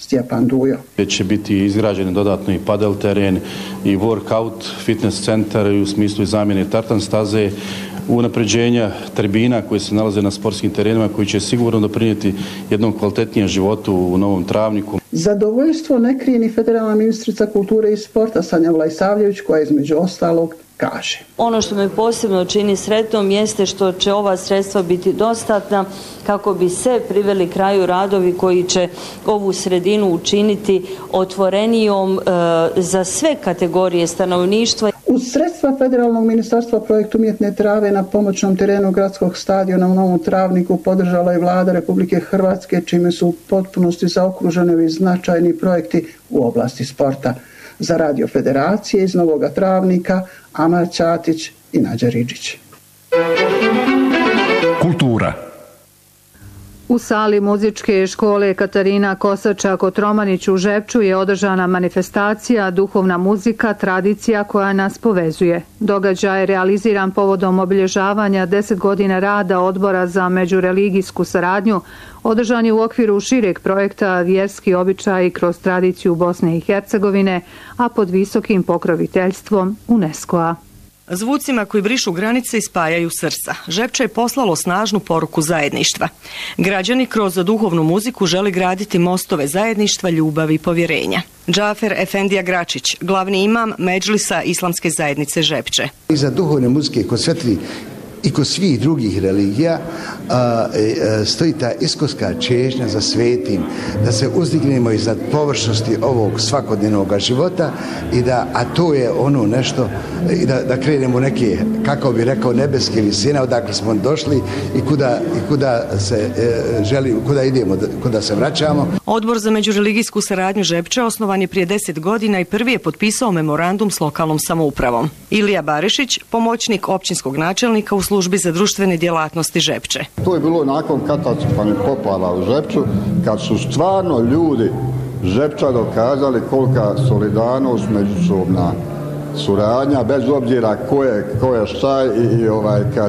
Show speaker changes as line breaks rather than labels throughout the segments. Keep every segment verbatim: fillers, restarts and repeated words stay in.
Stjepan Dujo.
Će biti izgrađen dodatno i padel teren i workout fitness centar i u smislu i zamjene tartan staze, unapređenja tribina koje se nalaze na sportskim terenima koji će sigurno doprinijeti jednom kvalitetnijem životu u Novom Travniku.
Zadovoljstvo ne krije ni federalna ministrica kulture i sporta Sanja Vlaisavljević koja između ostalog kaže.
Ono što me posebno čini sretnom jeste što će ova sredstva biti dostatna kako bi se priveli kraju radovi koji će ovu sredinu učiniti otvorenijom e, za sve kategorije stanovništva.
Uz sredstva Federalnog ministarstva projekt umjetne trave na pomoćnom terenu gradskog stadiona u Novom Travniku podržala je vlada Republike Hrvatske, čime su u potpunosti zaokruženi ovi značajni projekti u oblasti sporta. Za Radio Federacije iz Novoga Travnika Amar Ćatić i Nađa Ridžić.
Kultura.
U sali muzičke škole Katarina Kosača-Kotromanić u Žepču je održana manifestacija Duhovna muzika, tradicija koja nas povezuje. Događaj je realiziran povodom obilježavanja deset godina rada Odbora za međureligijsku saradnju, održan je u okviru šireg projekta Vjerski običaji kroz tradiciju Bosne i Hercegovine, a pod visokim pokroviteljstvom UNESCO-a.
Zvucima koji brišu granice i spajaju srca, Žepče je poslalo snažnu poruku zajedništva. Građani kroz duhovnu muziku žele graditi mostove zajedništva, ljubavi i povjerenja. Džafer Efendija Gračić, glavni imam Medžlisa Islamske zajednice Žepče.
Iza duhovne muzike kod svetli i kod svih drugih religija a, a, stoji ta iskonska čežnja za svetim, da se uzdignemo iznad površnosti ovog svakodnevnog života i da, a to je ono nešto, i da, da krenemo neke, kako bi rekao, nebeske visine, odakle smo došli i kuda, i kuda se e, želi, kuda idemo, kuda se vraćamo.
Odbor za međureligijsku saradnju Žepče osnovan je prije deset godina i prvi je potpisao memorandum s lokalnom samoupravom. Ilija Barišić, pomoćnik općinskog načelnika u službi za društvene djelatnosti Žepče.
To je bilo nakon katastrofalnih poplava u Žepču, kad su stvarno ljudi Žepča dokazali kolika solidarnost, međusobna suradnja, bez obzira ko je, ko je šta i, i ovaj, kad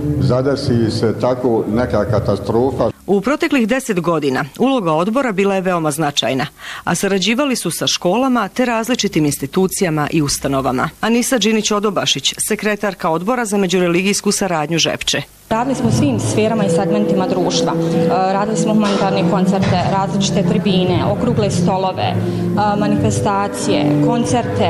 zadesi se tako neka katastrofa.
U proteklih deset godina uloga odbora bila je veoma značajna, a sarađivali su sa školama te različitim institucijama i ustanovama. Anisa Đinić-Odobašić, sekretarka odbora za međureligijsku saradnju Žepče.
Radili smo u svim sferama i segmentima društva. Radili smo humanitarne koncerte, različite tribine, okrugle stolove, manifestacije, koncerte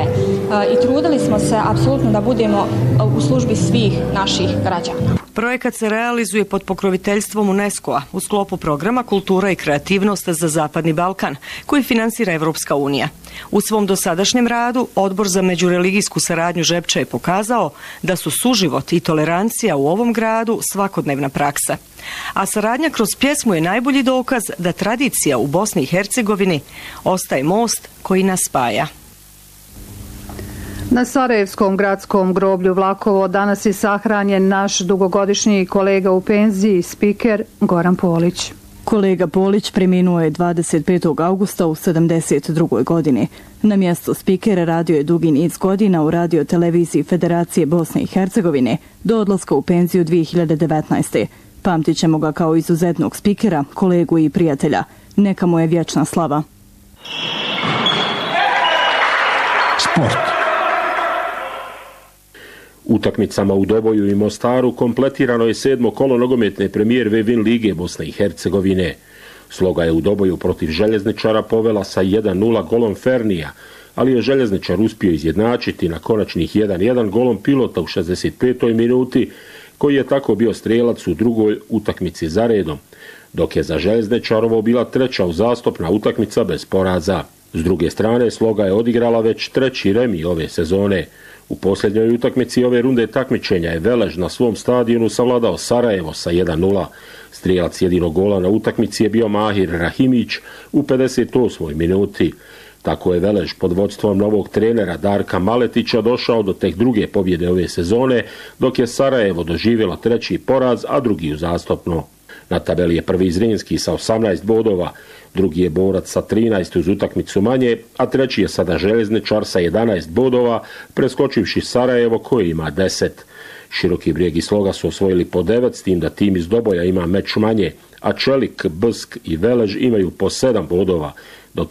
i trudili smo se apsolutno da budemo u službi svih naših građana.
Projekat se realizuje pod pokroviteljstvom UNESCO-a u sklopu programa Kultura i kreativnost za Zapadni Balkan, koji finansira Evropska unija. U svom dosadašnjem radu Odbor za međureligijsku saradnju Žepča je pokazao da su suživot i tolerancija u ovom gradu svakodnevna praksa. A saradnja kroz pjesmu je najbolji dokaz da tradicija u Bosni i Hercegovini ostaje most koji nas spaja.
Na Sarajevskom gradskom groblju Vlakovo danas je sahranjen naš dugogodišnji kolega u penziji, spiker Goran Polić.
Kolega Polić preminuo je dvadeset petog augusta u sedamdeset drugoj godini. Na mjesto spikera radio je dugi niz godina u radio televiziji Federacije Bosne i Hercegovine do odlaska u penziju dvije hiljade devetnaeste. Pamtit ćemo ga kao izuzetnog spikera, kolegu i prijatelja. Neka mu je vječna slava.
Sport.
Utakmicama u Doboju i Mostaru kompletirano je sedmo kolo nogometne premijer Vevin Lige Bosne i Hercegovine. Sloga je u Doboju protiv Željezničara povela sa jedan nula golom Fernija, ali je Željezničar uspio izjednačiti na konačnih jedan jedan golom Pilota u šezdeset petoj minuti, koji je tako bio strelac u drugoj utakmici za redom, dok je za Željezničarovo bila treća uzastopna utakmica bez poraza. S druge strane, Sloga je odigrala već treći remi ove sezone. U posljednjoj utakmici ove runde takmičenja je Velež na svom stadionu savladao Sarajevo sa jedan nula. Strijelac jedinog gola na utakmici je bio Mahir Rahimić u pedeset osmoj minuti. Tako je Velež pod vodstvom novog trenera Darka Maletića došao do tek druge pobjede ove sezone, dok je Sarajevo doživjelo treći poraz, a drugi uzastopno. Na tabeli je prvi Zrinski sa osamnaest bodova, drugi je Borac sa trinaest uz utakmicu manje, a treći je sada Željezničar sa jedanaest bodova, preskočivši Sarajevo koji ima deset. Široki Brijeg i Sloga su osvojili po devet, s tim da tim iz Doboja ima meč manje, a Čelik, Bsk i Velež imaju po sedam bodova.